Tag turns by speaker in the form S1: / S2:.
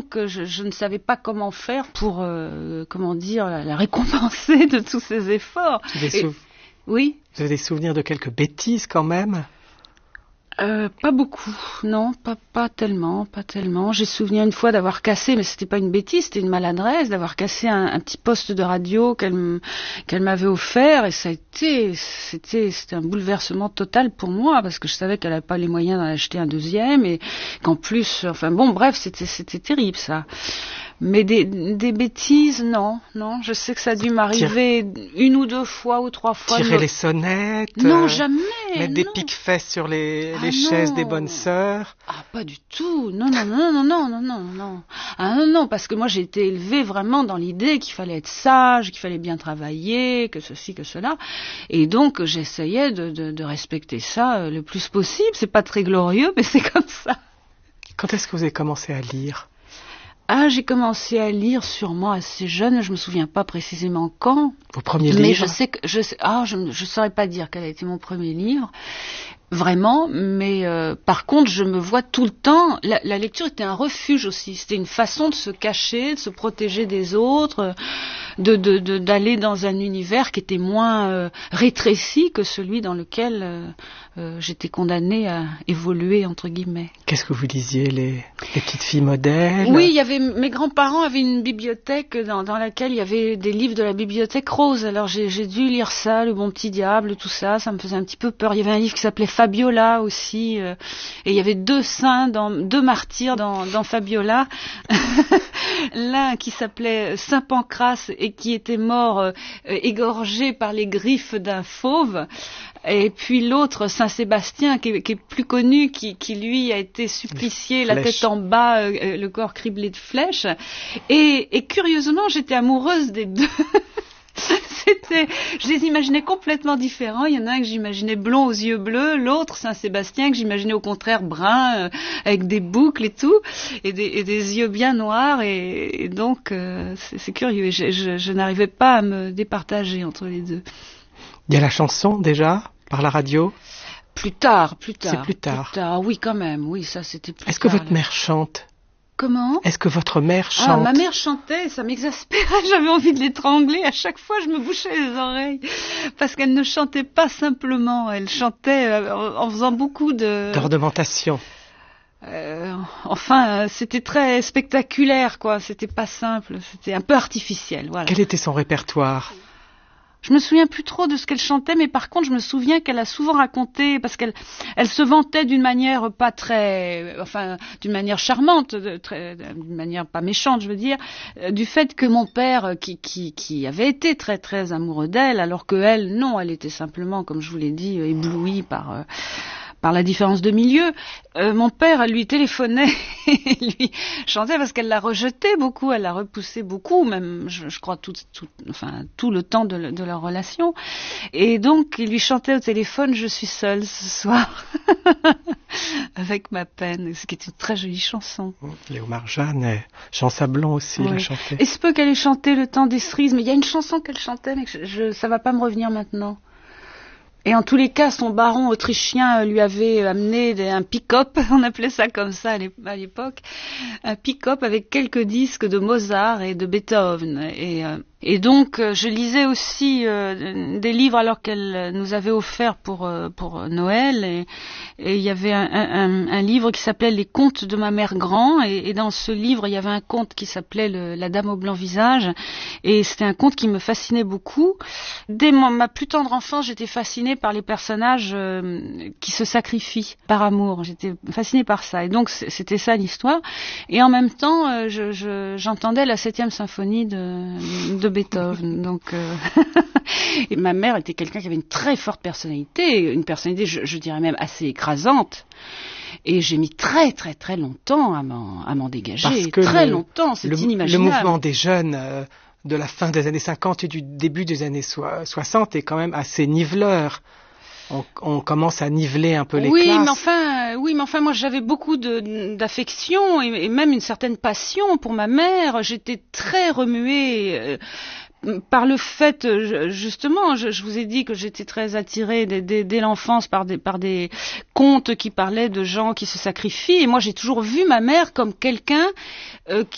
S1: donc je ne savais pas comment faire pour, la récompenser de tous ces efforts. Oui.
S2: Vous avez des souvenirs de quelques bêtises quand même?
S1: Pas beaucoup, non, pas tellement. J'ai souvenir une fois d'avoir cassé, mais c'était pas une bêtise, c'était une maladresse, d'avoir cassé un petit poste de radio qu'elle m'avait offert, et c'était un bouleversement total pour moi, parce que je savais qu'elle n'avait pas les moyens d'en acheter un deuxième, et qu'en plus, c'était terrible ça. Mais des bêtises, non, je sais que ça a dû m'arriver une ou deux fois ou trois fois.
S2: Tirer les sonnettes?
S1: Non, jamais.
S2: Mettre des piques-fesses sur les chaises des bonnes sœurs?
S1: Ah, pas du tout. Non. Ah non, parce que moi j'ai été élevée vraiment dans l'idée qu'il fallait être sage, qu'il fallait bien travailler, que ceci, que cela. Et donc j'essayais de respecter ça le plus possible. C'est pas très glorieux, mais c'est comme ça.
S2: Quand est-ce que vous avez commencé à lire?
S1: Ah, j'ai commencé à lire sûrement assez jeune, je me souviens pas précisément quand.
S2: Vos premiers livres?
S1: Mais je saurais pas dire quel a été mon premier livre, vraiment, mais par contre, je me vois tout le temps, la lecture était un refuge aussi, c'était une façon de se cacher, de se protéger des autres, d'aller dans un univers qui était moins rétréci que celui dans lequel j'étais condamnée à évoluer, entre guillemets.
S2: Qu'est-ce que vous lisiez, les petites filles modèles?
S1: Oui, mes grands-parents avaient une bibliothèque dans laquelle il y avait des livres de la bibliothèque rose. Alors j'ai dû lire ça, Le Bon Petit Diable, tout ça. Ça me faisait un petit peu peur. Il y avait un livre qui s'appelait Fabiola aussi, et il y avait deux martyrs dans Fabiola. L'un qui s'appelait Saint Pancrace et qui était mort égorgé par les griffes d'un fauve. Et puis l'autre, Saint-Sébastien, qui est plus connu, qui lui a été supplicié, la tête en bas, le corps criblé de flèches. Et curieusement, j'étais amoureuse des deux. Je les imaginais complètement différents. Il y en a un que j'imaginais blond aux yeux bleus, l'autre, Saint-Sébastien, que j'imaginais au contraire brun, avec des boucles et tout, et des yeux bien noirs. Et donc, c'est curieux. Je n'arrivais pas à me départager entre les deux.
S2: Il y a la chanson déjà, par la radio?
S1: Plus tard.
S2: C'est plus tard.
S1: Oui, quand même. Oui, ça c'était plus tard.
S2: Est-ce que votre mère chante?
S1: Comment?
S2: Est-ce que votre mère chante?
S1: Ah, ma mère chantait, ça m'exaspérait, j'avais envie de l'étrangler. À chaque fois, je me bouchais les oreilles. Parce qu'elle ne chantait pas simplement, elle chantait en faisant beaucoup
S2: d'ornementation.
S1: C'était très spectaculaire, quoi. C'était pas simple, c'était un peu artificiel, voilà.
S2: Quel était son répertoire?
S1: Je me souviens plus trop de ce qu'elle chantait, mais par contre, je me souviens qu'elle a souvent raconté, parce qu'elle se vantait d'une manière pas très, d'une manière charmante, d'une manière pas méchante, je veux dire, du fait que mon père, qui avait été très très amoureux d'elle, alors que elle, non, elle était simplement, comme je vous l'ai dit, éblouie par la différence de milieu. Mon père, elle lui téléphonait et lui chantait parce qu'elle l'a rejeté beaucoup, elle l'a repoussé beaucoup, même je crois tout le temps de leur relation. Et donc il lui chantait au téléphone: je suis seule ce soir avec ma peine, ce qui est une très jolie chanson.
S2: Léo Marjane et Jean Sablon aussi le chantaient.
S1: Et se peut qu'elle ait chanté Le Temps des cerises, mais il y a une chanson qu'elle chantait, mais ça va pas me revenir maintenant. Et en tous les cas, son baron autrichien lui avait amené un pick-up, on appelait ça comme ça à l'époque, un pick-up avec quelques disques de Mozart et de Beethoven. Et donc, je lisais aussi des livres alors qu'elle nous avait offert pour Noël. Et il y avait un livre qui s'appelait Les Contes de ma mère grand. Et dans ce livre, il y avait un conte qui s'appelait La Dame au blanc visage. Et c'était un conte qui me fascinait beaucoup. Dès ma plus tendre enfance, j'étais fascinée par les personnages qui se sacrifient par amour. J'étais fascinée par ça. Et donc, c'était ça l'histoire. Et en même temps, j'entendais la 7e symphonie de Beethoven. Donc, et ma mère était quelqu'un qui avait une très forte personnalité, une personnalité, je dirais même assez écrasante. Et j'ai mis très très très longtemps à m'en dégager.
S2: Parce que
S1: très longtemps, c'est inimaginable.
S2: Le mouvement des jeunes de la fin des années 50 et du début des années 60 est quand même assez niveleur. On commence à niveler un peu les classes.
S1: Oui, mais enfin, moi j'avais beaucoup d'affection et même une certaine passion pour ma mère. J'étais très remuée par le fait, justement, je vous ai dit que j'étais très attirée dès l'enfance par des contes qui parlaient de gens qui se sacrifient. Et moi, j'ai toujours vu ma mère comme quelqu'un